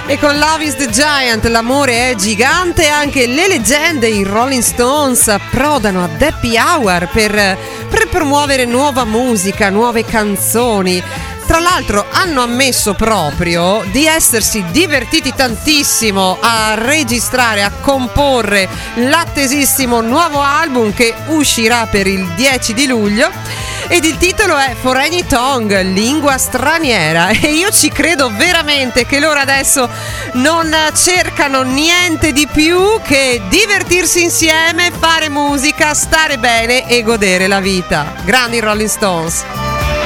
E con Love is the Giant, l'amore è gigante, anche le leggende, i Rolling Stones, approdano ad Happy Hour per promuovere nuova musica, nuove canzoni. Tra l'altro hanno ammesso proprio di essersi divertiti tantissimo a registrare, a comporre l'attesissimo nuovo album che uscirà per il 10 di luglio ed il titolo è For Any Tongue, lingua straniera, e io ci credo veramente che loro adesso non cercano niente di più che divertirsi insieme, fare musica, stare bene e godere la vita. Grandi Rolling Stones.